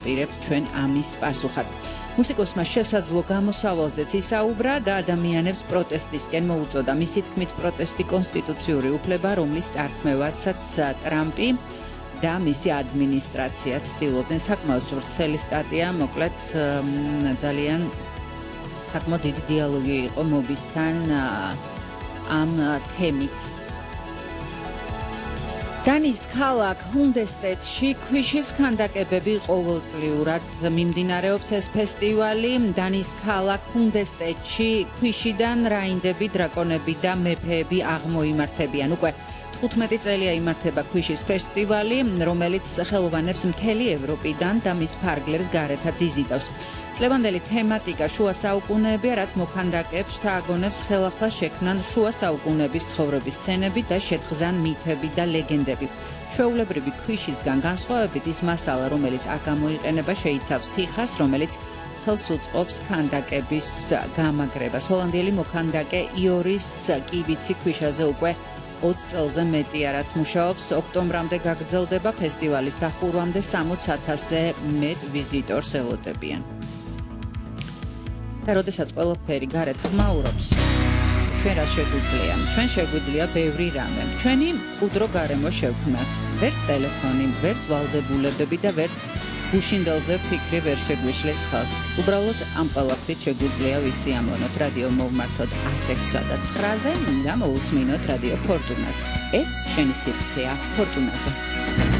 პირებთ ჩვენ ამის პასუხად. მუსიკოსმა შესაძლო გამოსავალზეც ისაუბრა და ადამიანებს პროტესტისკენ მოუწოდა. მისი თქმით, პროტესტი კონსტიტუციური უფლება, რომლის წართმევასაც ტრამპი და მისი ადმინისტრაცია ცდილობდნენ. საკმაოდ ვრცელი სტატია, მოკლედ ძალიან საკმაოდ დიდი დიალოგი იყო მობისთან ამ თემით. დანის ქალაქ ჰუნდესტედში ქვიშის ქანდაკებები ყოველწლიურად მიმდინარეობს ეს ფესტივალი. დანის ქალაქ ჰუნდესტედში ქვიშიდან რაინდები, დრაკონები და მეფეები აღმოიმართებიან. უკვე 15 წელია იმართება ქვიშის ფესტივალი, რომელიც ხელოვანებს მთელი ევროპიდან და მის ფარგლებს გარეთაც იზიდავს. წლევანდელი თემატიკა შუა საუკუნეებია, რაც მოქანდაკეებს შთააგონებს ხელახლა შექმნან შუა საუკუნეების ცხოვრების სცენები და შეთხზან მითები და ლეგენდები. ჩვეულებრივი ქვიშისგან განსხვავებით ის მასალა, რომელიც აქ გამოიყენება, შეიცავს თიხას, რომელიც ხელს უწყობს ქანდაკების გამაგრებას. ჰოლანდიელი მოქანდაკე იორის კიბიცი ქვიშაზე უკვე 20 წელზე მეტია, რაც მუშაობს. ოქტომბრამდე გაგრძელდება ფესტივალის დახურვამდე 60,000-ზე მეტ ვიზიტორს ელოდებიან. და როდესაც ყველაფერი გარეთ ხმაურობს, ჩვენ რა შეგვიძლია? ჩვენ შეგვიძლია ბევრი რამე. ჩვენი მყუდრო გარემო შევქმნათ. ვერც ტელეფონი, ვერც ვალდებულებები და ვერც გუშინდელზე ფიქრი ვერ შეგვიშლეს ხელს. უბრალოდ ამ ყველაფრით შეგვიძლია ვისიამოვნოთ. რადიო მოვმართოთ 106 და 9-ზე და მოусმინოთ რადიო ფორტუნას. ეს შენი სივრცეა ფორტუნაზე.